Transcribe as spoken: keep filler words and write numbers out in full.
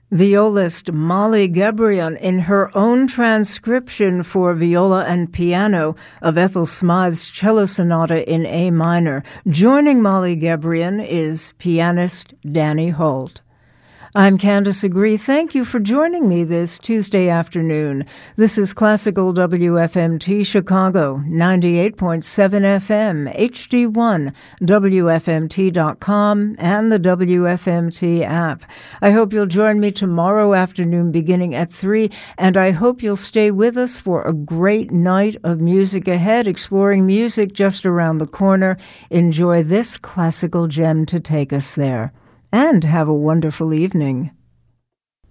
Violist Molly Gebrion in her own transcription for viola and piano of Ethel Smythe's Cello Sonata in A minor. Joining Molly Gebrion is pianist Danny Holt. I'm Candace Agree. Thank you for joining me this Tuesday afternoon. This is Classical W F M T Chicago, ninety-eight point seven F M, H D one, W F M T dot com, and the W F M T app. I hope you'll join me tomorrow afternoon beginning at three, and I hope you'll stay with us for a great night of music ahead, exploring music just around the corner. Enjoy this classical gem to take us there. And have a wonderful evening.